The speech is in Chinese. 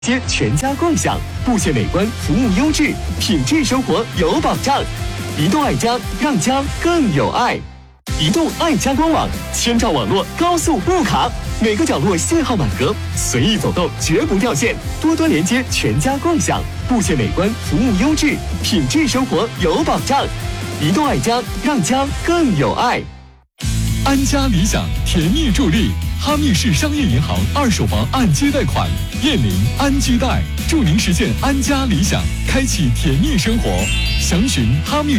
接全家共享，布线美观，服务优质，品质生活有保障。移动爱家，让家更有爱。移动爱家官网，千兆网络高速不卡，每个角落信号满格，随意走动绝不掉线。多端连接，全家共享，布线美观，服务优质，品质生活有保障。移动爱家，让家更有爱。 安家理想甜蜜助力，哈密市商业银行二手房按揭贷款，燕林安居贷，助您实现安家理想，开启甜蜜生活。详询哈密